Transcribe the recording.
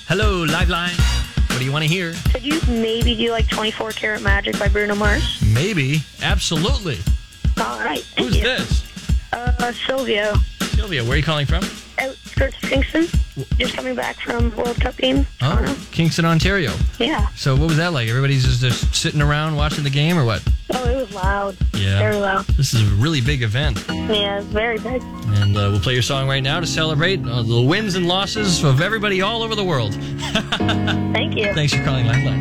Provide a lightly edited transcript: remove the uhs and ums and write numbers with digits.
Hello, Liveline. What do you want to hear? Could you maybe do like 24 Karat Magic by Bruno Mars? Maybe. Absolutely. All right. Thank Who's you. this? Silvio. Sylvia, where are you calling from? Outskirts of Kingston. Just coming back from World Cup game. Oh, Kingston, Ontario. Yeah. So what was that like? Everybody's just sitting around watching the game or what? Oh, it was loud. Yeah. Very loud. This is a really big event. Yeah, very big. And we'll play your song right now to celebrate the wins and losses of everybody all over the world. Thank you. Thanks for calling Lifeline.